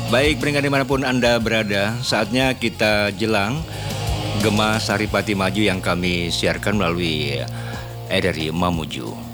Baik, pendengar dimanapun Anda berada, saatnya kita jelang Gema Saripati Maju yang kami siarkan melalui RRI Mamuju.